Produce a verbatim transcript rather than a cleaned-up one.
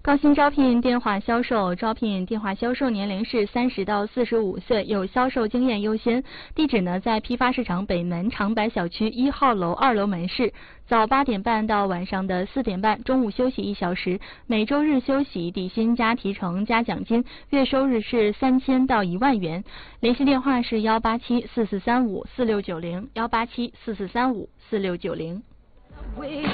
高新招聘电话销售，招聘电话销售年龄是三十到四十五岁，有销售经验优先。地址呢在批发市场北门长白小区一号楼二楼门市，早八点半到晚上的四点半，中午休息一小时，每周日休息，底薪加提成加奖金，月收入是三千到一万元。联系电话是幺八七四四三五四六九零，幺八七四四三五四六九零。